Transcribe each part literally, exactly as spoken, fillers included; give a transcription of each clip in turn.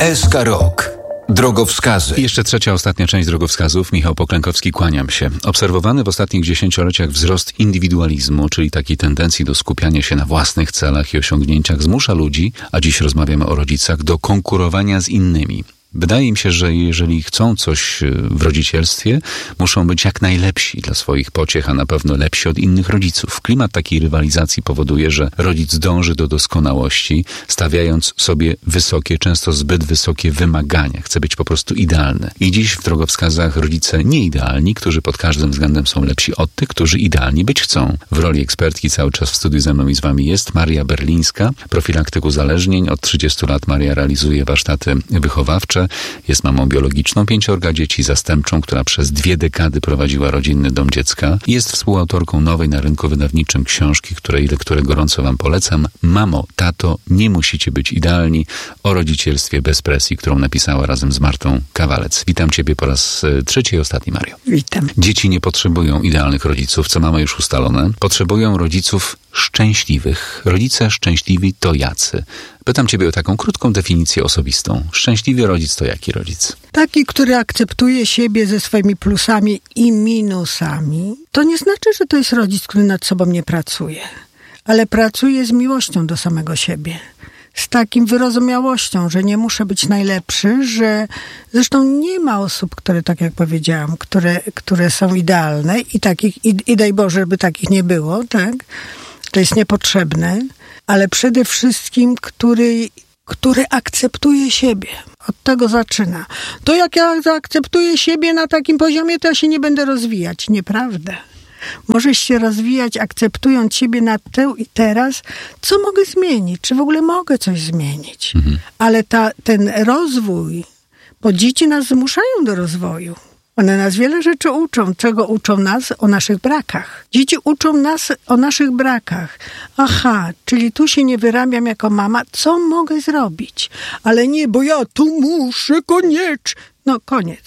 S K Rok. Drogowskazy. I jeszcze trzecia, ostatnia część drogowskazów. Michał Poklękowski, kłaniam się. Obserwowany w ostatnich dziesięcioleciach wzrost indywidualizmu, czyli takiej tendencji do skupiania się na własnych celach i osiągnięciach, zmusza ludzi, a dziś rozmawiamy o rodzicach, do konkurowania z innymi. Wydaje mi się, że jeżeli chcą coś w rodzicielstwie, muszą być jak najlepsi dla swoich pociech, a na pewno lepsi od innych rodziców. Klimat takiej rywalizacji powoduje, że rodzic dąży do doskonałości, stawiając sobie wysokie, często zbyt wysokie wymagania. Chce być po prostu idealny. I dziś w drogowskazach rodzice nieidealni, którzy pod każdym względem są lepsi od tych, którzy idealni być chcą. W roli ekspertki cały czas w studiu ze mną i z wami jest Maria Berlińska, profilaktyk uzależnień. Od trzydziestu lat Maria realizuje warsztaty wychowawcze. Jest mamą biologiczną pięciorga dzieci, zastępczą, która przez dwie dekady prowadziła rodzinny dom dziecka. Jest współautorką nowej na rynku wydawniczym książki, której lekturę gorąco wam polecam. Mamo, tato, nie musicie być idealni. O rodzicielstwie bez presji, którą napisała razem z Martą Kawalec. Witam ciebie po raz trzeci i ostatni, Mario. Witam. Dzieci nie potrzebują idealnych rodziców, co mamy już ustalone. Potrzebują rodziców szczęśliwych. Rodzice szczęśliwi to jacy? Pytam ciebie o taką krótką definicję osobistą. Szczęśliwy rodzic to jaki rodzic? Taki, który akceptuje siebie ze swoimi plusami i minusami. To nie znaczy, że to jest rodzic, który nad sobą nie pracuje, ale pracuje z miłością do samego siebie. Z takim wyrozumiałością, że nie muszę być najlepszy, że zresztą nie ma osób, które, tak jak powiedziałam, które, które są idealne i takich, i, i daj Boże, żeby takich nie było, tak? To jest niepotrzebne, ale przede wszystkim, który, który akceptuje siebie. Od tego zaczyna. To jak ja zaakceptuję siebie na takim poziomie, to ja się nie będę rozwijać. Nieprawda. Możesz się rozwijać, akceptując siebie na tu i teraz. Co mogę zmienić? Czy w ogóle mogę coś zmienić? Mhm. Ale ta, ten rozwój, bo dzieci nas zmuszają do rozwoju. One nas wiele rzeczy uczą. Czego uczą nas? O naszych brakach. Dzieci uczą nas o naszych brakach. Aha, czyli tu się nie wyrabiam jako mama. Co mogę zrobić? Ale nie, bo ja tu muszę koniecznie. No koniec.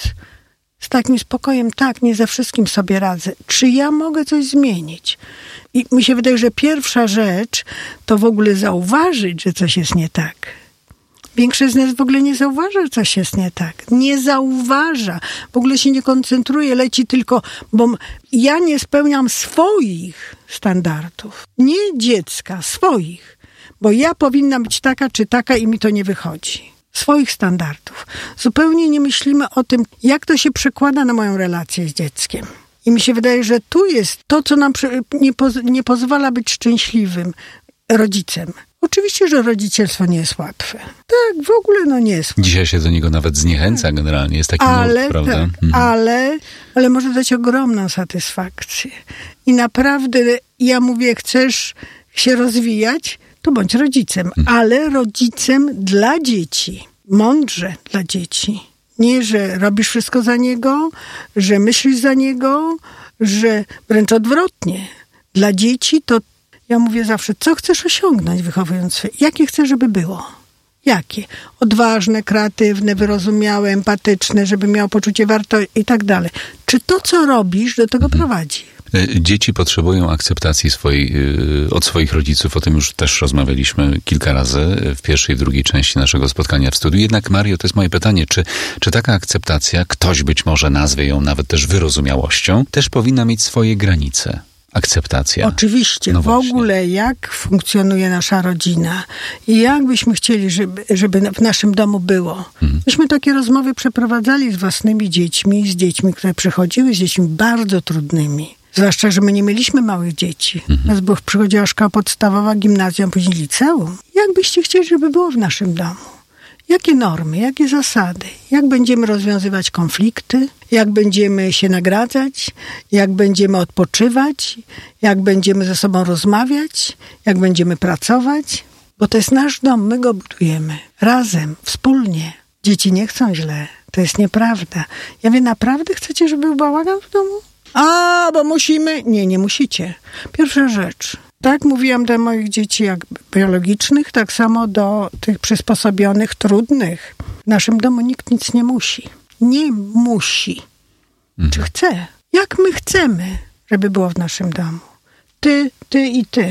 Z takim spokojem, tak, nie ze wszystkim sobie radzę. Czy ja mogę coś zmienić? I mi się wydaje, że pierwsza rzecz to w ogóle zauważyć, że coś jest nie tak. Większość z nas w ogóle nie zauważa, że coś jest nie tak. Nie zauważa. W ogóle się nie koncentruje, leci tylko, bo ja nie spełniam swoich standardów. Nie dziecka, swoich. Bo ja powinna być taka czy taka i mi to nie wychodzi. Swoich standardów. Zupełnie nie myślimy o tym, jak to się przekłada na moją relację z dzieckiem. I mi się wydaje, że tu jest to, co nam nie, poz- nie pozwala być szczęśliwym rodzicem. Oczywiście, że rodzicielstwo nie jest łatwe. Tak, w ogóle no nie jest łatwe. Dzisiaj się do niego nawet zniechęca generalnie. Jest taki ale, nurt, prawda? Tak, mhm. ale, ale może dać ogromną satysfakcję. I naprawdę, ja mówię, chcesz się rozwijać, to bądź rodzicem. Mhm. Ale rodzicem dla dzieci. Mądrze dla dzieci. Nie, że robisz wszystko za niego, że myślisz za niego, że wręcz odwrotnie. Dla dzieci to ja mówię zawsze, co chcesz osiągnąć wychowując się? Jakie chcesz, żeby było? Jakie? Odważne, kreatywne, wyrozumiałe, empatyczne, żeby miało poczucie wartości i tak dalej. Czy to, co robisz, do tego prowadzi? Dzieci potrzebują akceptacji swojej, od swoich rodziców. O tym już też rozmawialiśmy kilka razy w pierwszej i drugiej części naszego spotkania w studiu. Jednak, Mario, to jest moje pytanie, czy, czy taka akceptacja, ktoś być może nazwie ją nawet też wyrozumiałością, też powinna mieć swoje granice? Akceptacja. Oczywiście. No w ogóle jak funkcjonuje nasza rodzina i jak byśmy chcieli, żeby, żeby w naszym domu było. Mhm. Myśmy takie rozmowy przeprowadzali z własnymi dziećmi, z dziećmi, które przychodziły, z dziećmi bardzo trudnymi. Zwłaszcza, że my nie mieliśmy małych dzieci. Mhm. Nas było, przychodziła szkoła podstawowa, gimnazjum, później liceum. Jak byście chcieli, żeby było w naszym domu? Jakie normy, jakie zasady? Jak będziemy rozwiązywać konflikty? Jak będziemy się nagradzać? Jak będziemy odpoczywać? Jak będziemy ze sobą rozmawiać? Jak będziemy pracować? Bo to jest nasz dom, my go budujemy. Razem, wspólnie. Dzieci nie chcą źle. To jest nieprawda. Ja mówię, naprawdę chcecie, żeby był bałagan w domu? A, bo musimy. Nie, nie musicie. Pierwsza rzecz. Tak mówiłam do moich dzieci jak biologicznych, tak samo do tych przysposobionych, trudnych. W naszym domu nikt nic nie musi. Nie musi. Mhm. Czy chce? Jak my chcemy, żeby było w naszym domu? Ty, ty i ty.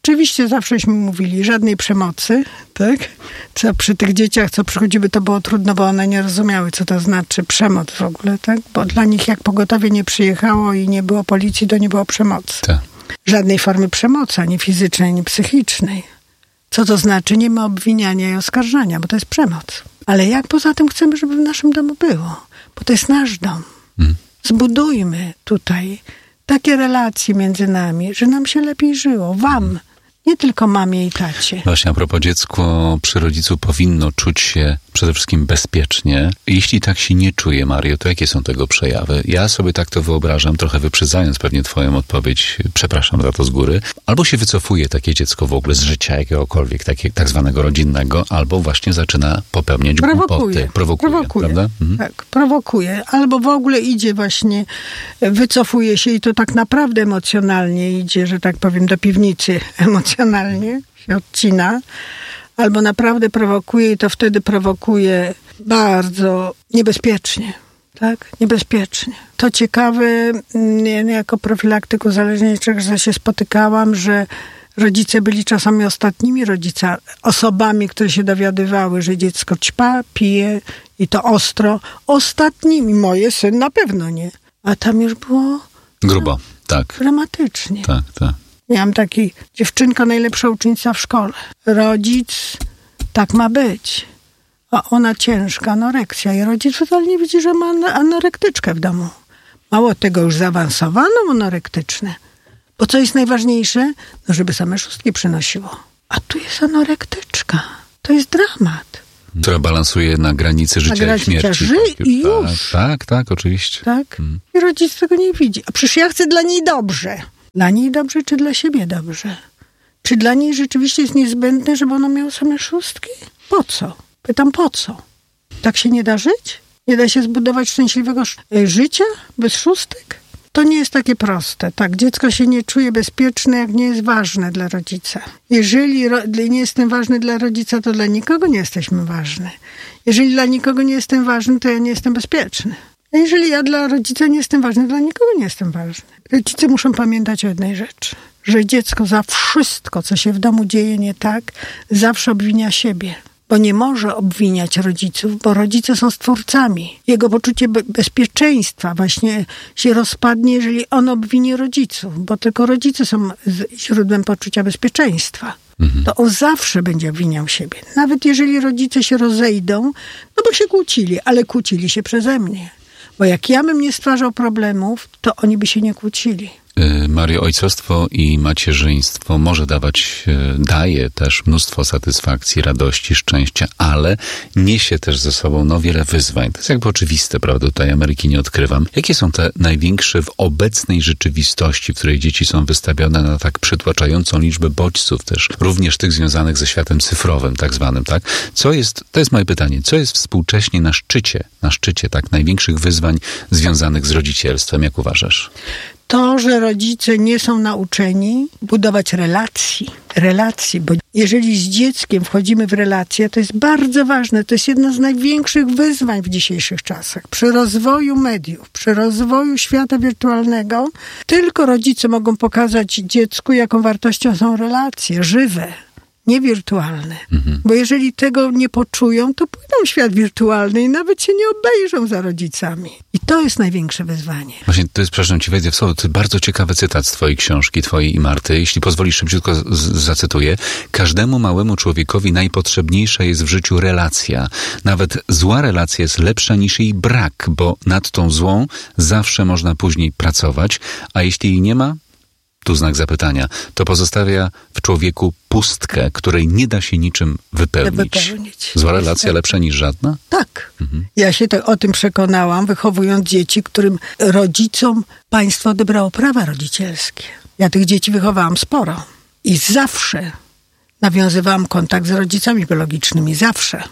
Oczywiście zawsześmy mówili, żadnej przemocy, tak? Co przy tych dzieciach, co przychodziły, to było trudno, bo one nie rozumiały, co to znaczy przemoc w ogóle, tak? Bo dla nich jak pogotowie nie przyjechało i nie było policji, to nie było przemocy. Tak. Żadnej formy przemocy, ani fizycznej, ani psychicznej. Co to znaczy? Nie ma obwiniania i oskarżania, bo to jest przemoc. Ale jak poza tym chcemy, żeby w naszym domu było? Bo to jest nasz dom. Mm. Zbudujmy tutaj takie relacje między nami, że nam się lepiej żyło. Wam, nie tylko mamie i tacie. Właśnie a propos, dziecko przy rodzicu powinno czuć się przede wszystkim bezpiecznie. Jeśli tak się nie czuje, Mario, to jakie są tego przejawy? Ja sobie tak to wyobrażam, trochę wyprzedzając pewnie twoją odpowiedź, przepraszam za to z góry, albo się wycofuje takie dziecko w ogóle z życia jakiegokolwiek, takie, tak zwanego rodzinnego, albo właśnie zaczyna popełniać prowokuje. głupoty. Prowokuje. Prowokuje, prawda? Mhm. Tak, prowokuje. Albo w ogóle idzie właśnie, wycofuje się i to tak naprawdę emocjonalnie idzie, że tak powiem, do piwnicy emocjonalnie się odcina. Albo naprawdę prowokuje i to wtedy prowokuje bardzo niebezpiecznie. Tak? Niebezpiecznie. To ciekawe, jako profilaktyk uzależnieniczych, że się spotykałam, że rodzice byli czasami ostatnimi rodzicami, osobami, które się dowiadywały, że dziecko ćpa, pije i to ostro. Ostatnimi, moje syn na pewno nie. A tam już było... Grubo, tak. Dramatycznie. Tak, tak. Miałam taki, dziewczynka najlepsza uczennica w szkole. Rodzic, tak ma być. A ona ciężka, anoreksja. I rodzic wcale nie widzi, że ma anorektyczkę w domu. Mało tego, już zaawansowaną anorektyczne. Bo co jest najważniejsze? No, żeby same szóstki przynosiło. A tu jest anorektyczka. To jest dramat. Która balansuje na granicy życia na i śmierci. Żyj i już. Tak, tak, tak, oczywiście. Tak? Hmm. I rodzic tego nie widzi. A przecież ja chcę dla niej dobrze. Dla niej dobrze, czy dla siebie dobrze? Czy dla niej rzeczywiście jest niezbędne, żeby ona miała same szóstki? Po co? Pytam, po co? Tak się nie da żyć? Nie da się zbudować szczęśliwego życia bez szóstek? To nie jest takie proste. Tak, dziecko się nie czuje bezpieczne, jak nie jest ważne dla rodzica. Jeżeli ro- nie jestem ważny dla rodzica, to dla nikogo nie jesteśmy ważni. Jeżeli dla nikogo nie jestem ważny, to ja nie jestem bezpieczny. A jeżeli ja dla rodzica nie jestem ważny, dla nikogo nie jestem ważny. Rodzice muszą pamiętać o jednej rzeczy. Że dziecko za wszystko, co się w domu dzieje nie tak, zawsze obwinia siebie. Bo nie może obwiniać rodziców, bo rodzice są stwórcami. Jego poczucie be- bezpieczeństwa właśnie się rozpadnie, jeżeli on obwinie rodziców. Bo tylko rodzice są z- źródłem poczucia bezpieczeństwa. Mhm. To on zawsze będzie obwiniał siebie. Nawet jeżeli rodzice się rozejdą, no bo się kłócili, ale kłócili się przeze mnie. Bo jak ja bym nie stwarzał problemów, to oni by się nie kłócili. Mario, ojcostwo i macierzyństwo może dawać, daje też mnóstwo satysfakcji, radości, szczęścia, ale niesie też ze sobą no wiele wyzwań. To jest jakby oczywiste, prawda? Tutaj Ameryki nie odkrywam. Jakie są te największe w obecnej rzeczywistości, w której dzieci są wystawione na tak przytłaczającą liczbę bodźców też, również tych związanych ze światem cyfrowym, tak zwanym, tak? Co jest, to jest moje pytanie, co jest współcześnie na szczycie, na szczycie, tak, największych wyzwań związanych z rodzicielstwem, jak uważasz? To, że rodzice nie są nauczeni budować relacji. Relacji, bo jeżeli z dzieckiem wchodzimy w relacje, to jest bardzo ważne. To jest jedno z największych wyzwań w dzisiejszych czasach. Przy rozwoju mediów, przy rozwoju świata wirtualnego, tylko rodzice mogą pokazać dziecku, jaką wartością są relacje żywe. Nie wirtualne. Mhm. Bo jeżeli tego nie poczują, to pójdą w świat wirtualny i nawet się nie obejrzą za rodzicami. I to jest największe wyzwanie. Właśnie to jest, przepraszam ci, wejdę w słowo, to bardzo ciekawy cytat z twojej książki, twojej i Marty. Jeśli pozwolisz, szybciutko z- zacytuję. Każdemu małemu człowiekowi najpotrzebniejsza jest w życiu relacja. Nawet zła relacja jest lepsza niż jej brak, bo nad tą złą zawsze można później pracować, a jeśli jej nie ma, tu znak zapytania, to pozostawia w człowieku pustkę, której nie da się niczym wypełnić. wypełnić. Zła relacja tak. Lepsza niż żadna? Tak. Mhm. Ja się to, o tym przekonałam, wychowując dzieci, którym rodzicom państwo odebrało prawa rodzicielskie. Ja tych dzieci wychowałam sporo. I zawsze nawiązywałam kontakt z rodzicami biologicznymi. Zawsze.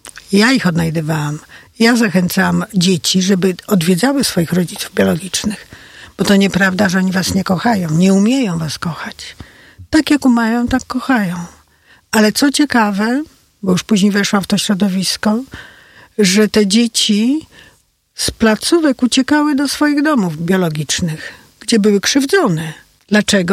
Ja ich odnajdywałam. Ja zachęcałam dzieci, żeby odwiedzały swoich rodziców biologicznych. Bo to nieprawda, że oni was nie kochają. Nie umieją was kochać. Tak jak umieją, tak kochają. Ale co ciekawe, bo już później weszłam w to środowisko, że te dzieci z placówek uciekały do swoich domów biologicznych, gdzie były krzywdzone. Dlaczego?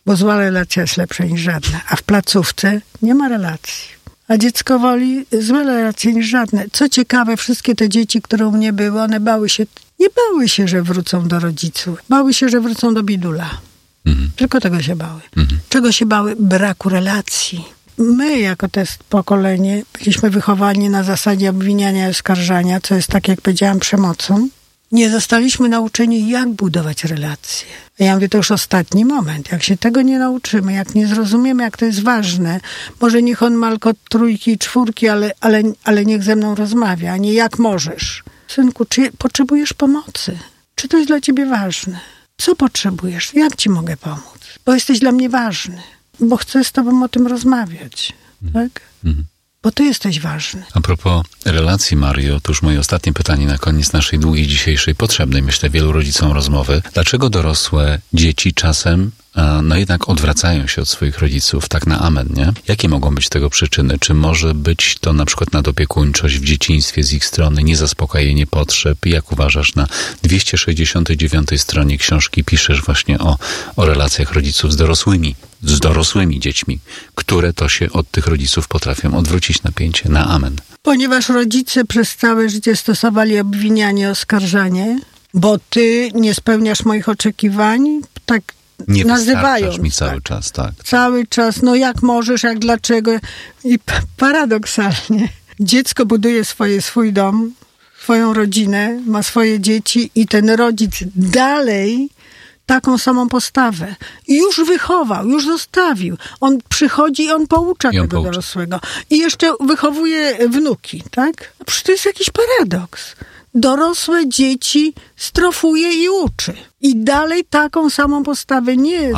bo zła relacja jest lepsza niż żadna, a w placówce nie ma relacji. A dziecko woli złe relacje niż żadne. Co ciekawe, wszystkie te dzieci, które u mnie były, one bały się, nie bały się, że wrócą do rodziców. Bały się, że wrócą do bidula. Mhm. Tylko tego się bały. Mhm. Czego się bały? Braku relacji. My, jako to pokolenie, byliśmy wychowani na zasadzie obwiniania i oskarżania, co jest, tak jak powiedziałam, przemocą. Nie zostaliśmy nauczeni, jak budować relacje. A ja mówię, to już ostatni moment. Jak się tego nie nauczymy, jak nie zrozumiemy, jak to jest ważne, może niech on ma tylko trójki i czwórki, ale, ale, ale niech ze mną rozmawia, a nie jak możesz. Synku, czy potrzebujesz pomocy? Czy to jest dla ciebie ważne? Co potrzebujesz? Jak ci mogę pomóc? Bo jesteś dla mnie ważny. Bo chcę z tobą o tym rozmawiać. Tak? Mhm. Bo ty jesteś ważny. A propos relacji, Mario, to już moje ostatnie pytanie na koniec naszej długiej dzisiejszej, potrzebnej, myślę, wielu rodzicom rozmowy. Dlaczego dorosłe dzieci czasem no jednak odwracają się od swoich rodziców, tak na amen, nie? Jakie mogą być tego przyczyny? Czy może być to na przykład nadopiekuńczość w dzieciństwie z ich strony, niezaspokajanie potrzeb? Jak uważasz, na dwieście sześćdziesiątej dziewiątej stronie książki piszesz właśnie o, o relacjach rodziców z dorosłymi, z dorosłymi dziećmi, które to się od tych rodziców potrafią odwrócić napięcie na amen. Ponieważ rodzice przez całe życie stosowali obwinianie, oskarżanie, bo ty nie spełniasz moich oczekiwań, tak nie nazywają mi cały tak. czas, tak. Cały czas, no jak możesz, jak dlaczego. I paradoksalnie dziecko buduje swoje, swój dom, swoją rodzinę, ma swoje dzieci i ten rodzic dalej taką samą postawę. Już wychował, już zostawił. On przychodzi i on poucza I on tego poucza. dorosłego. I jeszcze wychowuje wnuki, tak? Przecież to jest jakiś paradoks. Dorosłe dzieci strofuje i uczy. I dalej taką samą postawę nie